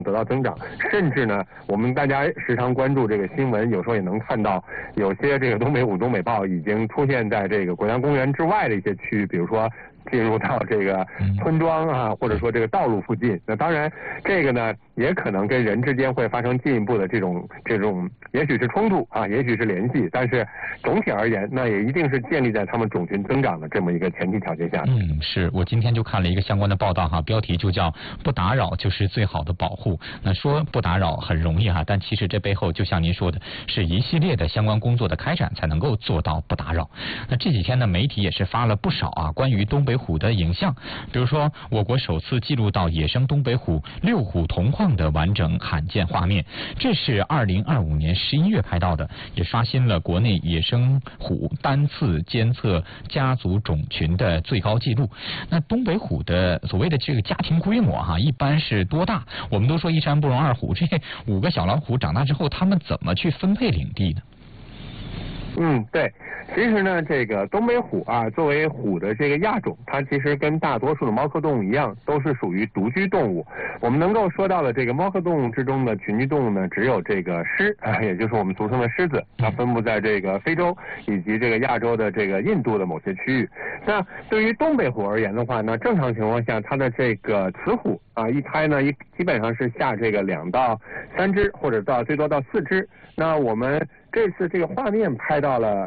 得到增长，甚至呢，我们大家时常关注这个新闻，有时候也能看到有些这个东北虎、东北豹已经出现在这个国家公园之外的一些区域，比如说进入到这个村庄啊，或者说这个道路附近。那当然，这个呢也可能跟人之间会发生进一步的这种，也许是冲突啊，也许是联系，但是总体而言，那也一定是建立在他们种群增长的这么一个前提条件下。 是我今天就看了一个相关的报道哈，标题就叫“不打扰就是最好的保护”。那说不打扰很容易哈，但其实这背后就像您说的，是一系列的相关工作的开展才能够做到不打扰。那这几天呢，媒体也是发了不少啊关于东北虎的影像，比如说我国首次记录到野生东北虎6虎同框的完整罕见画面，这是2025年11月拍到的，也刷新了国内野生虎单次监测家族种群的最高纪录。那东北虎的所谓的这个家庭规模哈，一般是多大？我们都说一山不容二虎，这5个小老虎长大之后，他们怎么去分配领地呢？ 对，其实呢，这个东北虎啊，作为虎的这个亚种，它其实跟大多数的猫科动物一样，都是属于独居动物。我们能够说到的这个猫科动物之中的群居动物呢，只有这个狮啊，也就是我们俗称的狮子，它分布在这个非洲以及这个亚洲的这个印度的某些区域。那对于东北虎而言的话呢，正常情况下，它的这个雌虎啊，一胎呢基本上是下这个2到3只，或者最多到4只。那我们这次这个画面拍到了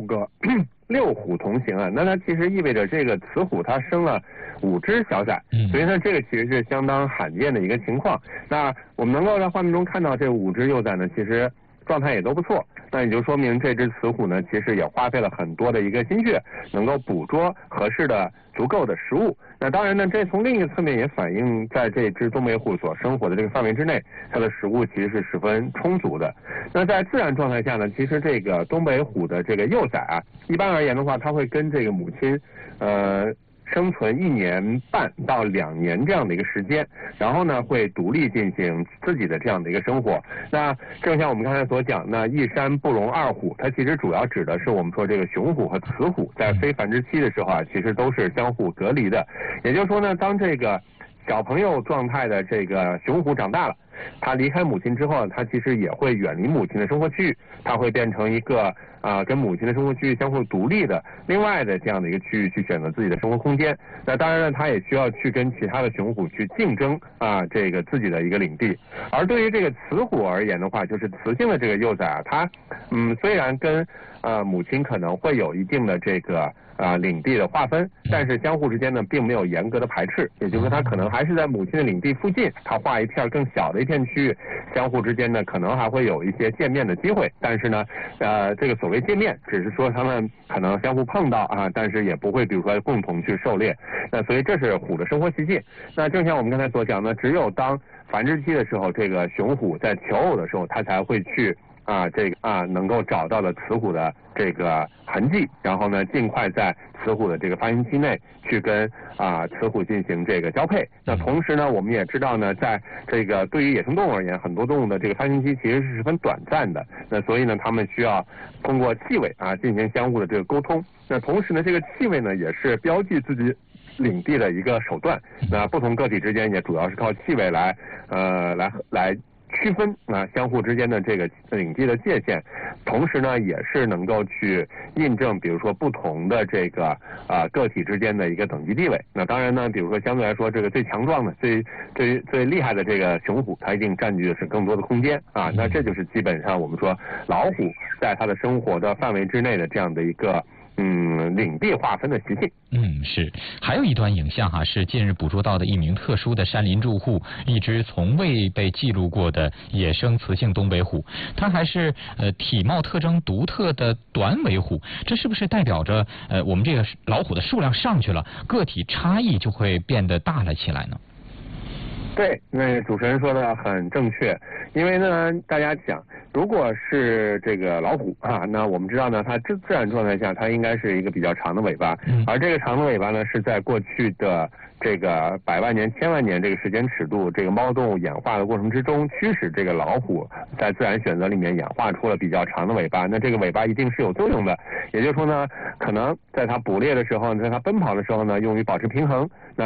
6虎同行啊，那它其实意味着这个雌虎它生了5只小崽，所以呢这个其实是相当罕见的一个情况。那我们能够在画面中看到这5只幼崽呢，其实状态也都不错，那也就说明这只雌虎呢，其实也花费了很多的一个心血，能够捕捉合适的足够的食物。那当然呢，这从另一个侧面也反映在这只东北虎所生活的这个范围之内，它的食物其实是十分充足的。那在自然状态下呢，其实这个东北虎的这个幼崽啊，一般而言的话，它会跟这个母亲生存1年半到2年这样的一个时间，然后呢会独立进行自己的这样的一个生活。那正像我们刚才所讲，那一山不容二虎，它其实主要指的是我们说这个雄虎和雌虎在非繁殖期的时候啊，其实都是相互隔离的。也就是说呢，当这个小朋友状态的这个雄虎长大了，它离开母亲之后，它其实也会远离母亲的生活区域，它会变成一个跟母亲的生活区域相互独立的另外的这样的一个区域去选择自己的生活空间。那当然呢，它也需要去跟其他的雄虎去竞争这个自己的一个领地。而对于这个雌虎而言的话，就是雌性的这个幼崽啊，它虽然跟母亲可能会有一定的这个领地的划分，但是相互之间呢并没有严格的排斥，也就是说它可能还是在母亲的领地附近，它划一片更小的一片区域，相互之间呢可能还会有一些见面的机会，但是呢这个所谓见面只是说他们可能相互碰到但是也不会比如说共同去狩猎。那所以这是虎的生活习性。那正像我们刚才所讲呢，只有当繁殖期的时候，这个雄虎在求偶的时候，它才会去能够找到的雌虎的这个痕迹，然后呢尽快在雌虎的这个发情期内去跟雌虎进行这个交配。那同时呢，我们也知道呢，在这个对于野生动物而言，很多动物的这个发情期其实是十分短暂的。那所以呢，它们需要通过气味进行相互的这个沟通。那同时呢，这个气味呢也是标记自己领地的一个手段。那不同个体之间也主要是靠气味来区分相互之间的这个领地的界限，同时呢也是能够去印证比如说不同的这个个体之间的一个等级地位。那当然呢，比如说相对来说这个最强壮的最厉害的这个雄虎，它一定占据的是更多的空间那这就是基本上我们说老虎在它的生活的范围之内的这样的一个领地划分的习性。 是。还有一段影像是近日捕捉到的一名特殊的山林住户，一只从未被记录过的野生雌性东北虎，它还是体貌特征独特的短尾虎。这是不是代表着我们这个老虎的数量上去了，个体差异就会变得大了起来呢？ 对，那主持人说的很正确。因为呢，大家想，如果是这个老虎那我们知道呢，它自然状态下它应该是一个比较长的尾巴，而这个长的尾巴呢是在过去的这个100万年、1000万年这个时间尺度，这个猫动物演化的过程之中，驱使这个老虎在自然选择里面演化出了比较长的尾巴。那这个尾巴一定是有作用的，也就是说呢，可能在它捕猎的时候，在它奔跑的时候呢，用于保持平衡。那